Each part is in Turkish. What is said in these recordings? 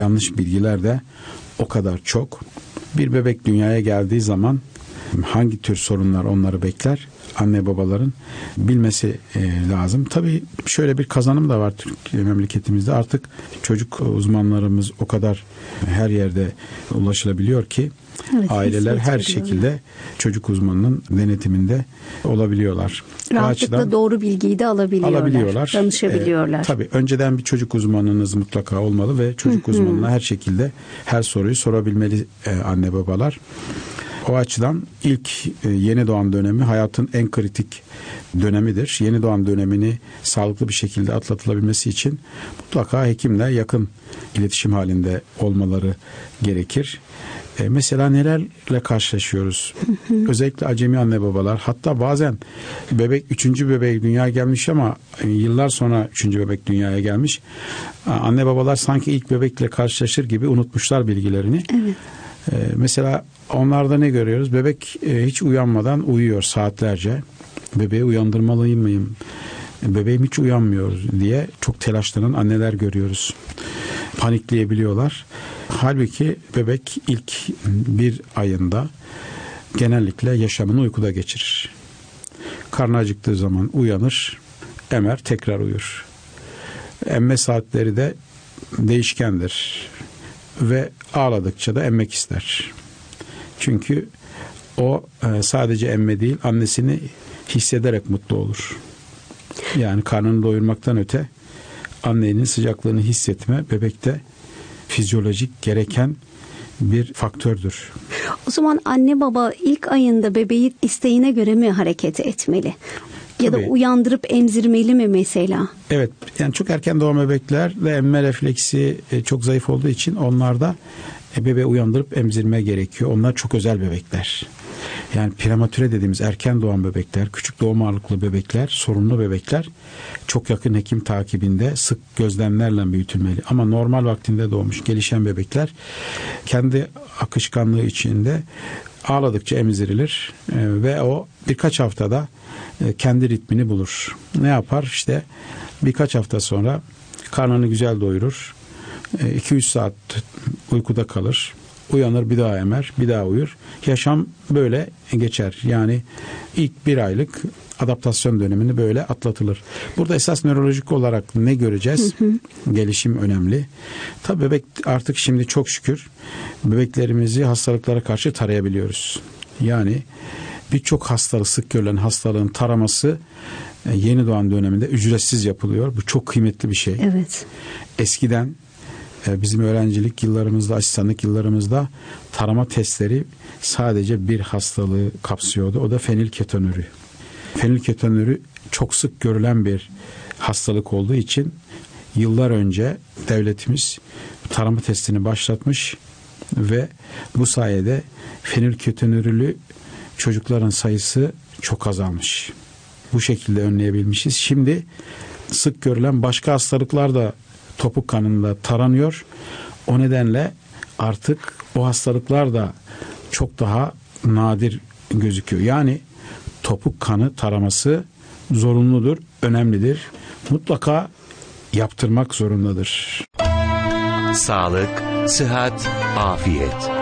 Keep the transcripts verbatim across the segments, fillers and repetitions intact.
Yanlış bilgiler de o kadar çok. Bir bebek dünyaya geldiği zaman hangi tür sorunlar onları bekler? Anne babaların bilmesi e, lazım. Tabii şöyle bir kazanım da var Türkiye memleketimizde. Artık çocuk uzmanlarımız o kadar her yerde ulaşılabiliyor ki evet, aileler her şekilde çocuk uzmanının denetiminde olabiliyorlar. Rahatlıkla doğru bilgiyi de alabiliyorlar. alabiliyorlar. Danışabiliyorlar. E, tabii önceden bir çocuk uzmanınız mutlaka olmalı ve çocuk hı hı. uzmanına her şekilde her soruyu sorabilmeli e, anne babalar. O açıdan ilk yeni doğan dönemi hayatın en kritik dönemidir. Yeni doğan dönemini sağlıklı bir şekilde atlatılabilmesi için mutlaka hekimle yakın iletişim halinde olmaları gerekir. E mesela nelerle karşılaşıyoruz? Hı hı. Özellikle acemi anne babalar, hatta bazen bebek üçüncü bebeği dünyaya gelmiş ama yıllar sonra üçüncü bebek dünyaya gelmiş. Anne babalar sanki ilk bebekle karşılaşır gibi unutmuşlar bilgilerini. Evet. E mesela onlarda ne görüyoruz? Bebek e, hiç uyanmadan uyuyor saatlerce. Bebeği uyandırmalıyım mıyım? Bebeğim hiç uyanmıyor diye çok telaşlanan anneler görüyoruz. Panikleyebiliyorlar. Halbuki bebek ilk bir ayında genellikle yaşamını uykuda geçirir. Karnı acıktığı zaman uyanır, emer, tekrar uyur. Emme saatleri de değişkendir ve ağladıkça da emmek ister. Çünkü o sadece emme değil, annesini hissederek mutlu olur. Yani karnını doyurmaktan öte annenin sıcaklığını hissetme bebekte fizyolojik gereken bir faktördür. O zaman anne baba ilk ayında bebeği isteğine göre mi hareket etmeli? Ya Tabii. da uyandırıp emzirmeli mi mesela? Evet, yani çok erken doğan bebeklerde emme refleksi çok zayıf olduğu için onlarda bebeği uyandırıp emzirme gerekiyor. Onlar çok özel bebekler. Yani prematüre dediğimiz erken doğan bebekler, küçük doğum ağırlıklı bebekler, sorunlu bebekler çok yakın hekim takibinde sık gözlemlerle büyütülmeli. Ama normal vaktinde doğmuş gelişen bebekler kendi akışkanlığı içinde ağladıkça emzirilir ve o birkaç haftada kendi ritmini bulur. Ne yapar? İşte birkaç hafta sonra karnını güzel doyurur. iki üç saat uykuda kalır. Uyanır, bir daha emer, bir daha uyur. Yaşam böyle geçer. Yani ilk bir aylık adaptasyon dönemini böyle atlatılır. Burada esas nörolojik olarak ne göreceğiz? Hı hı. Gelişim önemli. Tabii bebek artık şimdi çok şükür bebeklerimizi hastalıklara karşı tarayabiliyoruz. Yani birçok hastalık, sık görülen hastalığın taraması yeni doğan döneminde ücretsiz yapılıyor. Bu çok kıymetli bir şey. Evet. Eskiden bizim öğrencilik yıllarımızda, asistanlık yıllarımızda tarama testleri sadece bir hastalığı kapsıyordu. O da fenilketonuri. Fenilketonuri çok sık görülen bir hastalık olduğu için yıllar önce devletimiz tarama testini başlatmış ve bu sayede fenilketonürülü çocukların sayısı çok azalmış. Bu şekilde önleyebilmişiz. Şimdi sık görülen başka hastalıklar da topuk kanında taranıyor. O nedenle artık o hastalıklar da çok daha nadir gözüküyor. Yani topuk kanı taraması zorunludur, önemlidir. Mutlaka yaptırmak zorundadır. Sağlık, sıhhat, afiyet.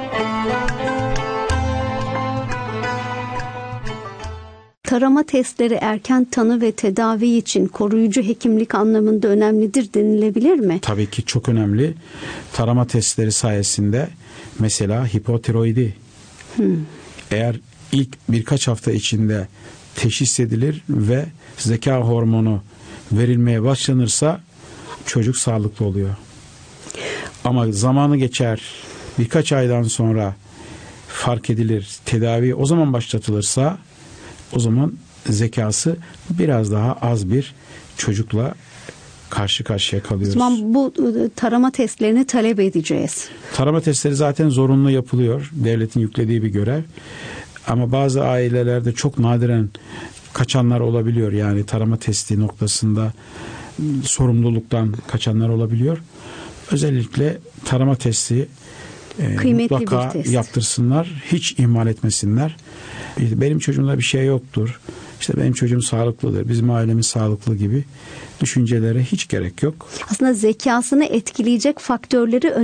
Tarama testleri erken tanı ve tedavi için koruyucu hekimlik anlamında önemlidir denilebilir mi? Tabii ki çok önemli. Tarama testleri sayesinde mesela hipotiroidi hmm. eğer ilk birkaç hafta içinde teşhis edilir ve zeka hormonu verilmeye başlanırsa çocuk sağlıklı oluyor. Ama zamanı geçer, birkaç aydan sonra fark edilir, tedavi o zaman başlatılırsa o zaman zekası biraz daha az bir çocukla karşı karşıya kalıyoruz. O zaman bu tarama testlerini talep edeceğiz. Tarama testleri zaten zorunlu yapılıyor. Devletin yüklediği bir görev. Ama bazı ailelerde çok nadiren kaçanlar olabiliyor. Yani tarama testi noktasında sorumluluktan kaçanlar olabiliyor. Özellikle tarama testi e, mutlaka yaptırsınlar. Hiç ihmal etmesinler. Benim çocuğumda bir şey yoktur. İşte benim çocuğum sağlıklıdır, bizim ailemiz sağlıklı gibi düşüncelere hiç gerek yok. Aslında zekasını etkileyecek faktörleri